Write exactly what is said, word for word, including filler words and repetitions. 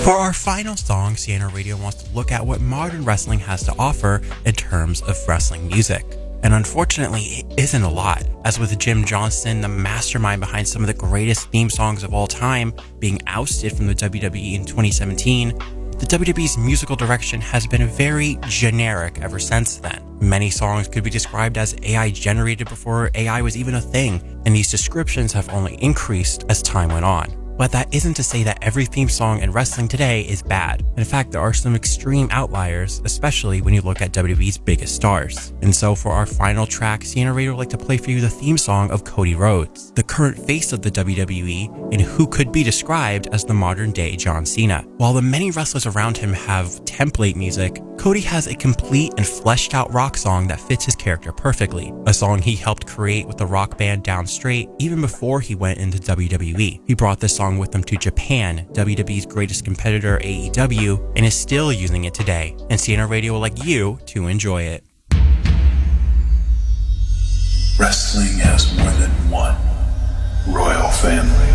For our final song, C N R Radio wants to look at what modern wrestling has to offer in terms of wrestling music. And unfortunately, it isn't a lot, as with Jim Johnston, the mastermind behind some of the greatest theme songs of all time, being ousted from the W W E in twenty seventeen, the W W E's musical direction has been very generic ever since then. Many songs could be described as A I generated before A I was even a thing, and these descriptions have only increased as time went on. But that isn't to say that every theme song in wrestling today is bad. In fact, there are some extreme outliers, especially when you look at W W E's biggest stars. And so for our final track, C N R Radio would like to play for you the theme song of Cody Rhodes, the current face of the W W E and who could be described as the modern day John Cena. While the many wrestlers around him have template music, Cody has a complete and fleshed out rock song that fits his character perfectly. A song he helped create with the rock band Down Straight even before he went into W W E. He brought this song with them to Japan, W W E's greatest competitor A E W, and is still using it today. And C N R Radio would like you to enjoy it. Wrestling has more than one royal family.